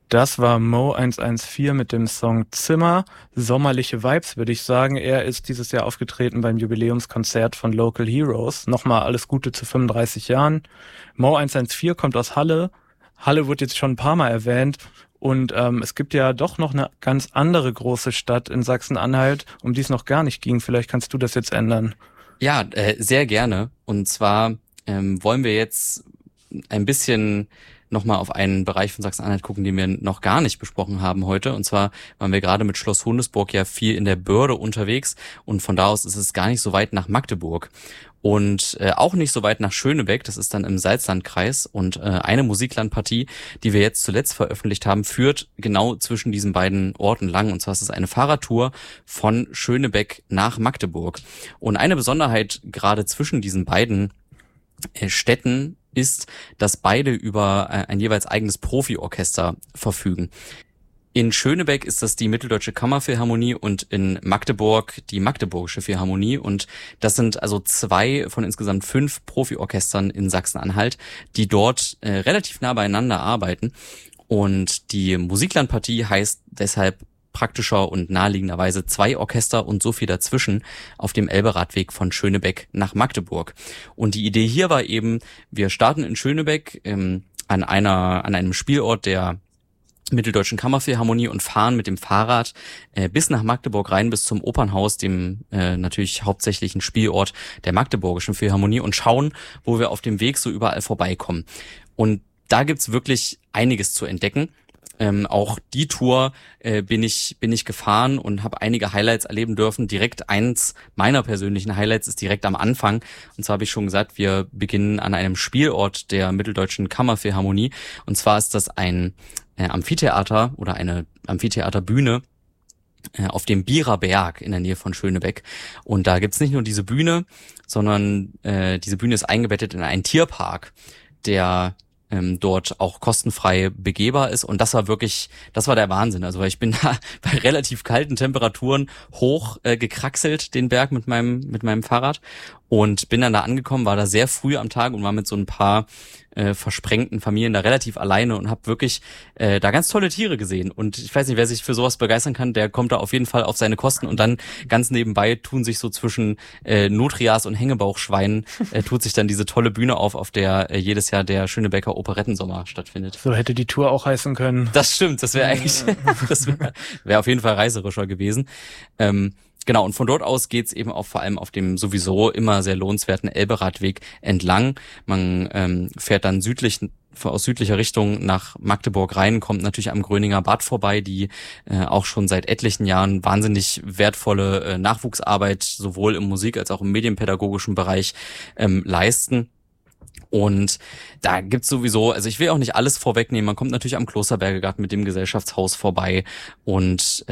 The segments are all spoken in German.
Das war Mo 114 mit dem Song Zimmer. Sommerliche Vibes, würde ich sagen. Er ist dieses Jahr aufgetreten beim Jubiläumskonzert von Local Heroes. Nochmal alles Gute zu 35 Jahren. Mo 114 kommt aus Halle. Halle wurde jetzt schon ein paar Mal erwähnt. Und es gibt ja doch noch eine ganz andere große Stadt in Sachsen-Anhalt, um die es noch gar nicht ging. Vielleicht kannst du das jetzt ändern. Ja, sehr gerne. Und zwar wollen wir jetzt ein bisschen nochmal auf einen Bereich von Sachsen-Anhalt gucken, den wir noch gar nicht besprochen haben heute. Und zwar waren wir gerade mit Schloss Hundesburg ja viel in der Börde unterwegs und von da aus ist es gar nicht so weit nach Magdeburg. Und auch nicht so weit nach Schönebeck, das ist dann im Salzlandkreis. Und eine Musiklandpartie, die wir jetzt zuletzt veröffentlicht haben, führt genau zwischen diesen beiden Orten lang. Und zwar ist es eine Fahrradtour von Schönebeck nach Magdeburg. Und eine Besonderheit gerade zwischen diesen beiden Städten ist, dass beide über ein jeweils eigenes Profiorchester verfügen. In Schönebeck ist das die Mitteldeutsche Kammerphilharmonie und in Magdeburg die Magdeburgische Philharmonie. Und das sind also 2 von insgesamt 5 Profiorchestern in Sachsen-Anhalt, die dort relativ nah beieinander arbeiten. Und die Musiklandpartie heißt deshalb praktischer und naheliegenderweise 2 Orchester und so viel dazwischen auf dem Elberadweg von Schönebeck nach Magdeburg. Und die Idee hier war eben, wir starten in Schönebeck an einem Spielort der Mitteldeutschen Kammerphilharmonie und fahren mit dem Fahrrad bis nach Magdeburg rein, bis zum Opernhaus, dem natürlich hauptsächlichen Spielort der Magdeburgischen Philharmonie und schauen, wo wir auf dem Weg so überall vorbeikommen. Und da gibt's wirklich einiges zu entdecken. Auch die Tour bin ich gefahren und habe einige Highlights erleben dürfen. Direkt eins meiner persönlichen Highlights ist direkt am Anfang. Und zwar habe ich schon gesagt, wir beginnen an einem Spielort der Mitteldeutschen Kammerphilharmonie. Und zwar ist das ein Amphitheater oder eine Amphitheaterbühne auf dem Bierer Berg in der Nähe von Schönebeck. Und da gibt's nicht nur diese Bühne, sondern diese Bühne ist eingebettet in einen Tierpark, der dort auch kostenfrei begehbar ist. Und das war der Wahnsinn. Also ich bin da bei relativ kalten Temperaturen hoch gekraxelt, den Berg mit meinem Fahrrad und bin dann da angekommen, war da sehr früh am Tag und war mit so ein paar versprengten Familien da relativ alleine und habe wirklich da ganz tolle Tiere gesehen. Und ich weiß nicht, wer sich für sowas begeistern kann, der kommt da auf jeden Fall auf seine Kosten. Und dann ganz nebenbei tun sich so zwischen Nutrias und Hängebauchschweinen tut sich dann diese tolle Bühne auf der jedes Jahr der Schönebecker Operettensommer stattfindet. So hätte die Tour auch heißen können. Das stimmt, das wäre eigentlich, das wäre auf jeden Fall reißerischer gewesen. Genau, und von dort aus geht's eben auch vor allem auf dem sowieso immer sehr lohnenswerten Elberadweg entlang. Man fährt dann aus südlicher Richtung nach Magdeburg rein, kommt natürlich am Gröninger Bad vorbei, die auch schon seit etlichen Jahren wahnsinnig wertvolle Nachwuchsarbeit sowohl im Musik- als auch im medienpädagogischen Bereich leisten. Und da gibt's sowieso, also ich will auch nicht alles vorwegnehmen, man kommt natürlich am Klosterberger Garten mit dem Gesellschaftshaus vorbei und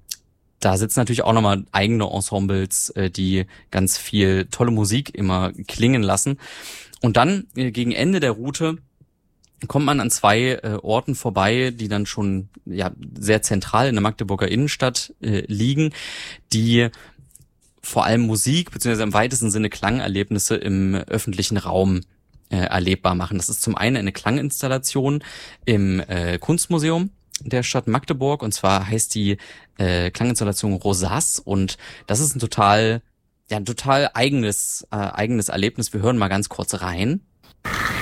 da sitzen natürlich auch nochmal eigene Ensembles, die ganz viel tolle Musik immer klingen lassen. Und dann gegen Ende der Route kommt man an 2 Orten vorbei, die dann schon sehr zentral in der Magdeburger Innenstadt liegen, die vor allem Musik bzw. im weitesten Sinne Klangerlebnisse im öffentlichen Raum erlebbar machen. Das ist zum einen eine Klanginstallation im Kunstmuseum der Stadt Magdeburg, und zwar heißt die Klanginstallation Rosas, und das ist ein total eigenes Erlebnis. Wir hören mal ganz kurz rein.